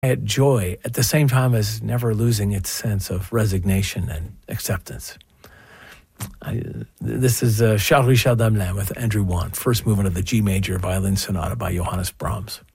quiet joy at the same time as never losing its sense of resignation and acceptance. This is Charles Richard Damelin with Andrew Wan, first movement of the G major violin sonata by Johannes Brahms.